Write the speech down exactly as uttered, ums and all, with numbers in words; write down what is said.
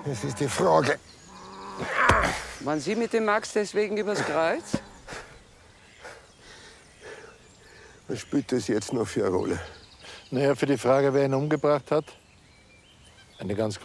Das ist die Frage. Waren Sie mit dem Max deswegen übers Kreuz? Was spielt das jetzt noch für eine Rolle? Naja, für die Frage, wer ihn umgebracht hat, eine ganz